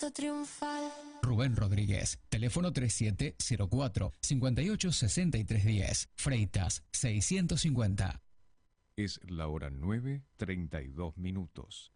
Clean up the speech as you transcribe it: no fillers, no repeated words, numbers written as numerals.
canto triunfal. Rubén Rodríguez, teléfono 3704-586310, Freitas 650. Es la hora 9:32.